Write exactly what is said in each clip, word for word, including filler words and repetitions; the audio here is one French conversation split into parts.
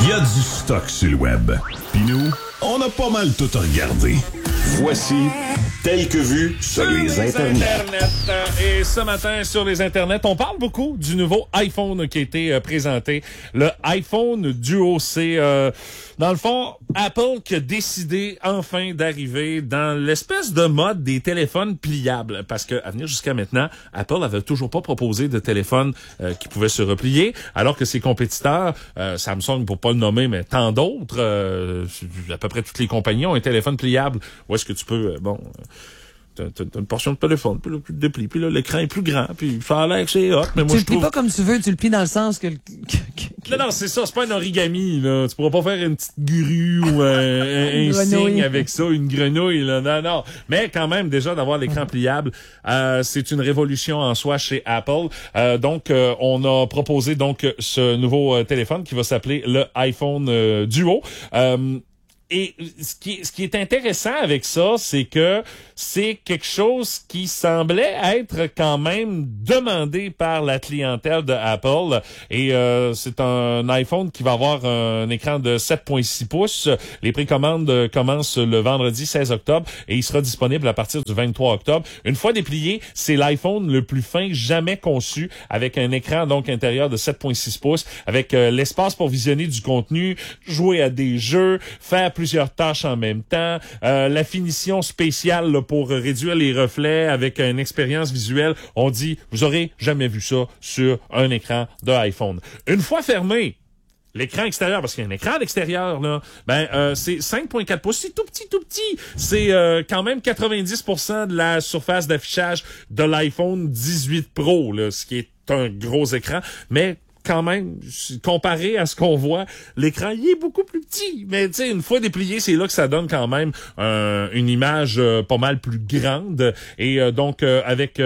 Il y a du stock sur le web. Puis nous, on a pas mal tout regardé. Voici Tel que vu sur, sur les, les internets. internets. Et ce matin, sur les internets, on parle beaucoup du nouveau iPhone qui a été euh, présenté. Le iPhone Duo, c'est... Euh, dans le fond, Apple qui a décidé enfin d'arriver dans l'espèce de mode des téléphones pliables. Parce que à venir jusqu'à maintenant, Apple avait toujours pas proposé de téléphone euh, qui pouvait se replier, alors que ses compétiteurs, euh, Samsung pour pas le nommer, mais tant d'autres, euh, à peu près toutes les compagnies ont un téléphone pliable. Où est-ce que tu peux, euh, bon... T'as, t'as une portion de téléphone, puis là, tu le déplies, puis là, l'écran est plus grand, puis ça a l'air que c'est hot, mais moi, tu je le plies trouve... pas comme tu veux, tu le plies dans le sens que... que, que... Non, non, c'est ça, c'est pas un origami, là. Tu pourras pas faire une petite grue ou un, un, un signe avec ça, une grenouille, là. Non, non. Mais quand même, déjà, d'avoir l'écran pliable, euh, c'est une révolution en soi chez Apple. Euh, donc, euh, on a proposé, donc, ce nouveau euh, téléphone qui va s'appeler le iPhone euh, Duo. Euh, Et ce qui, ce qui est intéressant avec ça, c'est que c'est quelque chose qui semblait être quand même demandé par la clientèle de Apple. Et euh, c'est un iPhone qui va avoir un écran de sept virgule six pouces. Les précommandes commencent le vendredi seize octobre et il sera disponible à partir du vingt-trois octobre. Une fois déplié, c'est l'iPhone le plus fin jamais conçu, avec un écran donc intérieur de sept virgule six pouces, avec euh, l'espace pour visionner du contenu, jouer à des jeux, faire plusieurs tâches en même temps, euh, la finition spéciale là, pour réduire les reflets avec une expérience visuelle. On dit, vous aurez jamais vu ça sur un écran de iPhone. Une fois fermé, l'écran extérieur, parce qu'il y a un écran à l'extérieur, là, ben euh, c'est cinq virgule quatre pouces, c'est tout petit, tout petit. C'est euh, quand même quatre-vingt-dix pour cent de la surface d'affichage de l'iPhone dix-huit Pro, là, ce qui est un gros écran, mais quand même, comparé à ce qu'on voit, l'écran, il est beaucoup plus petit. Mais tu sais, une fois déplié, c'est là que ça donne quand même euh, une image euh, pas mal plus grande. Et euh, donc, euh, avec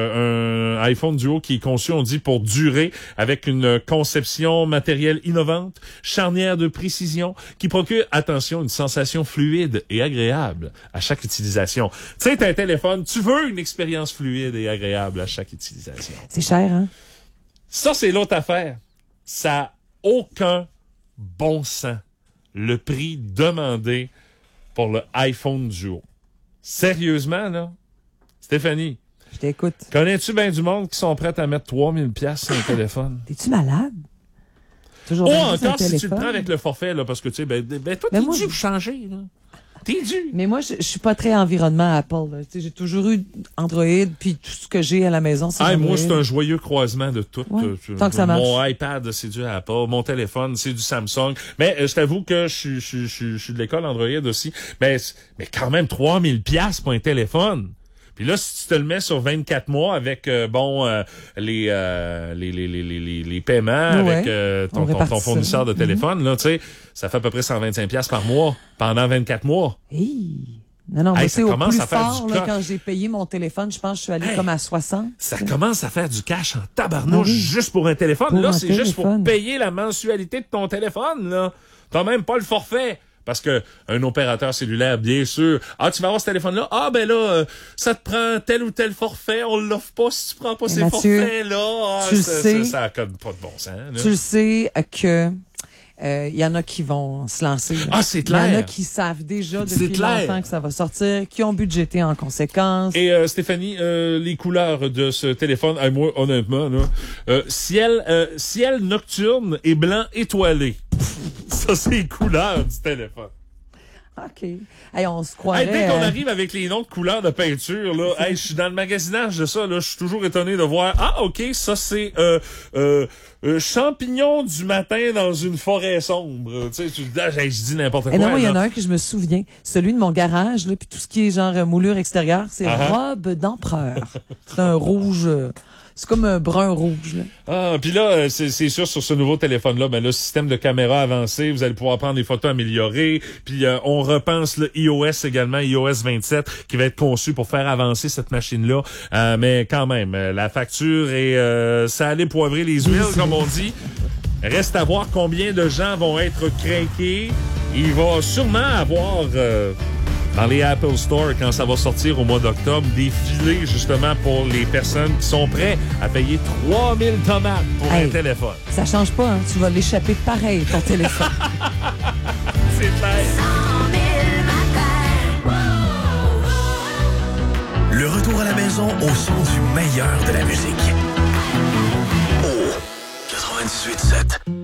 euh, un iPhone Duo qui est conçu, on dit, pour durer, avec une conception matérielle innovante, charnière de précision, qui procure, attention, une sensation fluide et agréable à chaque utilisation. Tu sais, t'as un téléphone, tu veux une expérience fluide et agréable à chaque utilisation. C'est cher, hein? Ça, c'est l'autre affaire. Ça n'a aucun bon sens. Le prix demandé pour le iPhone Duo. Sérieusement, là? Stéphanie. Je t'écoute. Connais-tu bien du monde qui sont prêts à mettre trois mille dollars sur un téléphone? T'es-tu malade? Toujours oh, bien encore si tu le prends avec le forfait, là, parce que, tu sais, ben, ben toi, t'es dû pour changer, là. T'es dû. Mais moi, je, je suis pas très environnement Apple. Là. J'ai toujours eu Android, puis tout ce que j'ai à la maison, c'est ah, Android. Moi, c'est un joyeux croisement de tout. Ouais, euh, tant que ça marche. Mon iPad, c'est du Apple. Mon téléphone, c'est du Samsung. Mais euh, je t'avoue que je suis je, je, je suis de l'école Android aussi. Mais, mais quand même, trois mille dollars pour un téléphone. Puis là, si tu te le mets sur vingt-quatre mois avec, euh, bon, euh, les, euh, les, les, les, les, les paiements, ouais. avec euh, ton, ton, ton fournisseur de téléphone, mm-hmm. là, tu sais, ça fait à peu près cent vingt-cinq dollars par mois pendant vingt-quatre mois. Hey. Non, non, hey, mais ça c'est au commence plus à faire fort, du là, quand j'ai payé mon téléphone, je pense que je suis allée hey, comme à soixante. Ça commence à faire du cash en tabarnouche oui. juste pour un téléphone. Pour là, un c'est téléphone. Juste pour payer la mensualité de ton téléphone, là. T'as même pas le forfait. Parce que un opérateur cellulaire, bien sûr. Ah, tu vas avoir ce téléphone-là. Ah, ben là, euh, ça te prend tel ou tel forfait. On l'offre pas si tu prends pas ces forfaits-là. Ah, tu ça, sais, ça, ça a pas de bon sens. Là. Tu le sais que il euh, y en a qui vont se lancer. Là. Ah, c'est clair. Il y en a qui savent déjà depuis longtemps que ça va sortir, qui ont budgété en conséquence. Et euh, Stéphanie, euh, les couleurs de ce téléphone, ah, moi, honnêtement, là, euh, ciel, euh, ciel nocturne et blanc étoilé. Ça, c'est les couleurs du téléphone. OK. Hey, on se croirait... Hey, dès qu'on euh... arrive avec les noms de couleurs de peinture, là, hey, je suis dans le magasinage de ça, là, je suis toujours étonné de voir, ah, OK, ça, c'est euh, euh, euh, champignon du matin dans une forêt sombre. Tu sais, tu ah, je dis n'importe quoi. Et non, il y en là. a un que je me souviens, celui de mon garage, là, puis tout ce qui est genre moulure extérieure, c'est uh-huh. robe d'empereur. C'est un rouge... Euh... C'est comme un brun rouge. Là. Ah, puis là, c'est, c'est sûr, sur ce nouveau téléphone-là, ben le système de caméra avancé, vous allez pouvoir prendre des photos améliorées. Puis euh, on repense le iOS également, iOS vingt-sept, qui va être conçu pour faire avancer cette machine-là. Euh, mais quand même, la facture et euh, ça allait poivrer les huiles, comme on dit. Reste à voir combien de gens vont être craqués. Il va sûrement avoir... Euh, dans les Apple Store quand ça va sortir au mois d'octobre, des filets justement pour les personnes qui sont prêtes à payer trois mille tomates pour hey, un téléphone. Ça change pas, hein? Tu vas l'échapper pareil, ton téléphone. C'est clair. Le retour à la maison au son du meilleur de la musique. Oh, quatre-vingt-dix-huit sept.